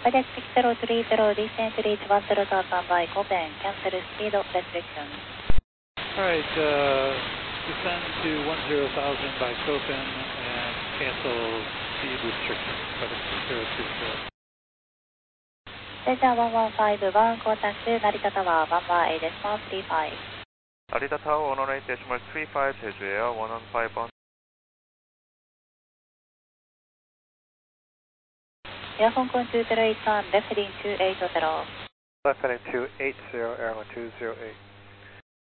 Project 6030, descent to reach 10,000 by Copen, cancel speed restriction. Alright, descend to 10,000 by Copen and cancel speed restriction, Project 6030. Cesar 1151, contact Narita Tower 11.8.35. Narita Tower 118.35 제주에요. 115번. Airphone 2081, left heading 280. Left heading 280, airline 208.